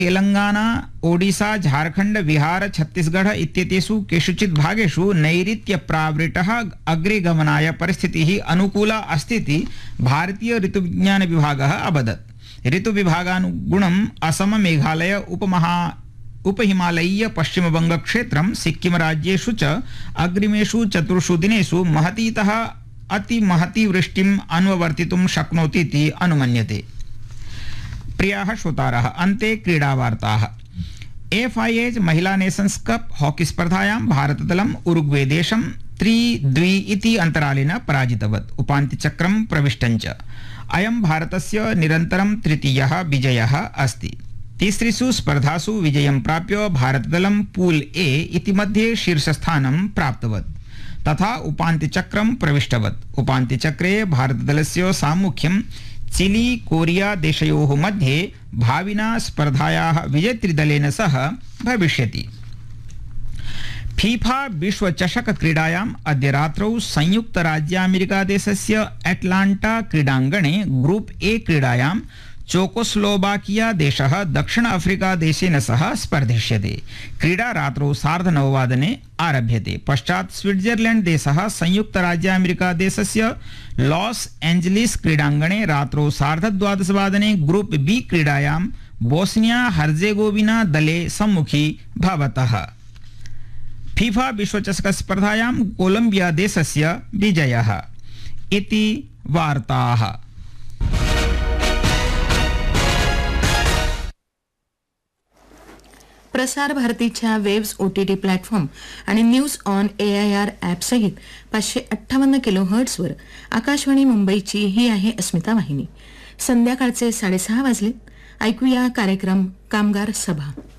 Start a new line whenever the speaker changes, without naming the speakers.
तेलंगाना, ओडिशा, झारखंड, बिहार, छत्तीसगढ़ इत्येतेषु केषुचित् भागेषु नैऋत्य प्रावृतः अग्रे गमनाय परिस्थितिः अनुकूला अस्तीति भारतीय ऋतुविज्ञान विभागः अवदत्। ऋतुविभागानुगुणम् असम, मेघालय, उपहिमालयीय पश्चिमबंग क्षेत्रं, सिक्किम राज्येषु च अग्रिमेषु 4 दिनेषु महतीतः अतिमहती वृष्टिम् अन्वर्तितुं शक्नोतीति अनुमन्यते। प्रियाः श्रोतारः, अन्ते क्रीडावार्ताः। FIH महिला नेशन्स् कप हॉकी स्पर्धायां भारतदलम् उरुग्वे देशं 3-2 इति अन्तरालेन पराजितवत्, उपान्त्यचक्रं प्रविष्टञ्च। अयं भारतस्य निरन्तरं तृतीयः विजयः अस्ति। तिसृषु स्पर्धासु विजयं प्राप्य भारतदलं पूल ए इति मध्ये शीर्षस्थानं प्राप्तवत् तथा उपान्त्यचक्रं प्रविष्टवत्। उपान्त्यचक्रे भारतदलस्य साम्मुख्यं चिली, कोरिया देशयोः मध्ये भाविना स्पर्धायाः विजेतृदलेन सह भविष्यति। फीफा विश्व चषक क्रीडायाम् अद्य रात्रौ संयुक्तराज्यामेरिकादेशस्य एटलांटा क्रीडाङ्गणे ग्रुप ए क्रीडायां चेकोस्लोवाकिया देशः दक्षिण अफ्रीका देशेन सह स्पर्धिष्यते। क्रीडा रात्रौ 9:30 आरभ्यते। पश्चात् स्विट्जरलैंड देशः संयुक्तराज्यामेरिका देशस्य लॉस एंजलिस क्रीडाङ्गणे रात्रौ 12:30 ग्रुप बी क्रीडायां बोस्निया हर्जेगोविना दले सम्मुखी भवतः। फीफा विश्वचषक स्पर्धायां कोलंबिया देशस्य विजयः। इति वार्ताः।
प्रसार भारतीच्या वेव्स OTT प्लॅटफॉर्म आणि न्यूज ऑन AIR ॲप सहित 558 किलोहर्ट्झवर आकाशवाणी मुंबईची ही आहे अस्मिता वाहिनी। संध्याकाळचे 6:30 वाजले। ऐकूया कार्यक्रम कामगार सभा।